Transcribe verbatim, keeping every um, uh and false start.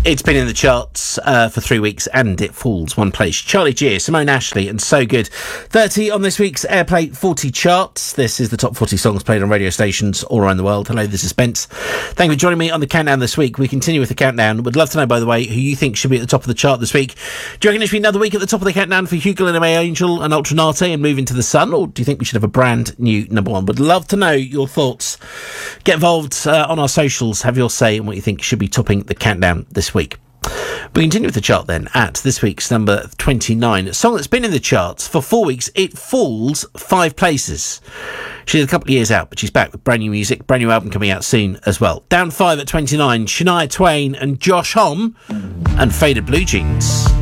It's been in the charts uh, for three weeks and it falls one place. Charlie Gear, Simone Ashley and So Good. thirty on this week's Airplay forty charts. This is the top forty songs played on radio stations all around the world. Hello, this is Spence. Thank you for joining me on the countdown this week. We continue with the countdown. Would love to know, by the way, who you think should be at the top of the chart this week. Do you reckon it should be another week at the top of the countdown for Hugo and May Angel and Ultranate and Move Into the Sun? Or do you think we should have a brand new number one? Would love to know your thoughts. Get involved uh, on our socials. Have your say on what you think should be topping the countdown this week. We continue with the chart then at this week's number twenty-nine. A song that's been in the charts for four weeks. It falls five places. She's a couple of years out, but she's back with brand new music, brand new album coming out soon as well. Down five at twenty-nine, Shania Twain and Josh Homme and Faded Blue Jeans.